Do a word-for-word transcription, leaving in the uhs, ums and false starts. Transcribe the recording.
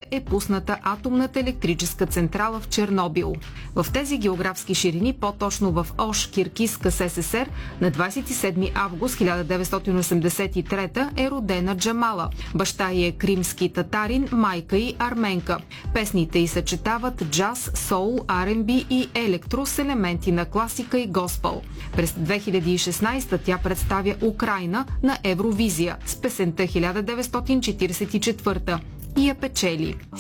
е пусната атомната електрическа централа в Чернобил. В тези географски ширини, по-точно в Ош, Киргизска СССР, на двадесет и седми август хиляда деветстотин осемдесет и трета е родена Джамала. Баща й е кримски татарин, майка й арменка. Песните й съчетават джаз, соул, Ар енд Би и електро с елементи на класика и госпел. През две хиляди и шестнадесета тя представя Украйна на Евровизия с песента хиляда деветстотин четиридесет и четвърта и я печели.